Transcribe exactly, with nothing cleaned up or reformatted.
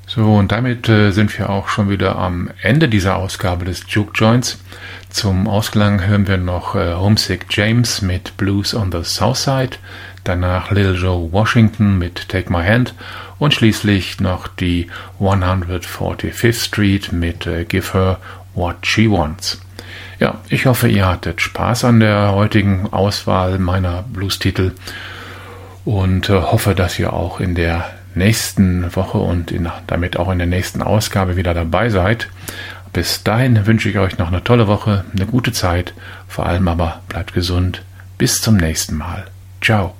So, und damit äh, sind wir auch schon wieder am Ende dieser Ausgabe des Juke Joints. Zum Ausklang hören wir noch äh, Homesick James mit Blues on the South Side, danach Little Joe Washington mit Take My Hand und schließlich noch die hundertvierundvierzigste Street mit äh, Give Her What She Wants. Ja, ich hoffe, ihr hattet Spaß an der heutigen Auswahl meiner Blues-Titel und äh, hoffe, dass ihr auch in der nächsten Woche und in, damit auch in der nächsten Ausgabe wieder dabei seid. Bis dahin wünsche ich euch noch eine tolle Woche, eine gute Zeit, vor allem aber bleibt gesund. Bis zum nächsten Mal. Ciao.